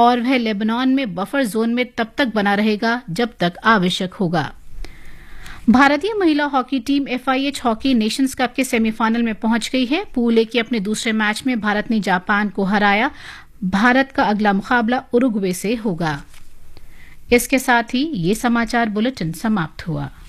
और वह लेबनान में बफर जोन में तब तक बना रहेगा जब तक आवश्यक होगा। भारतीय महिला hockey team FIH hockey Nations cup के सेमीफाइनल में पहुंच गई है। पूल ए के अपने दूसरे मैच में भारत ने जापान को हराया। भारत का अगला मुकाबला उरुग्वे से होगा। इसके साथ ही ये समाचार बुलेटिन समाप्त हुआ।